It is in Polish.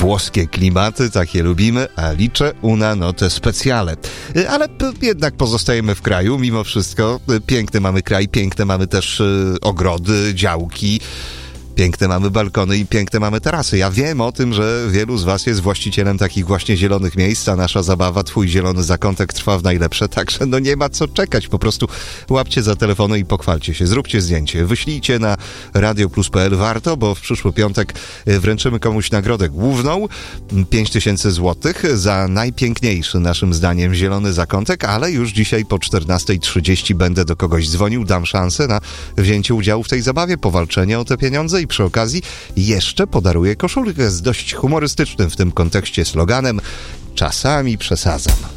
włoskie klimaty, takie lubimy, a liczę una notte speciale. Ale jednak pozostajemy w kraju, mimo wszystko. Piękny mamy kraj, piękne mamy też ogrody, działki. Piękne mamy balkony i piękne mamy tarasy. Ja wiem o tym, że wielu z was jest właścicielem takich właśnie zielonych miejsc, a nasza zabawa, twój zielony zakątek trwa w najlepsze, także nie ma co czekać. Po prostu łapcie za telefony i pochwalcie się. Zróbcie zdjęcie. Wyślijcie na radioplus.pl. Warto, bo w przyszły piątek wręczymy komuś nagrodę główną. 5000 złotych za najpiękniejszy, naszym zdaniem, zielony zakątek, ale już dzisiaj po 14:30 będę do kogoś dzwonił, dam szansę na wzięcie udziału w tej zabawie, powalczenie o te pieniądze i przy okazji jeszcze podaruję koszulkę z dość humorystycznym w tym kontekście sloganem: czasami przesadzam.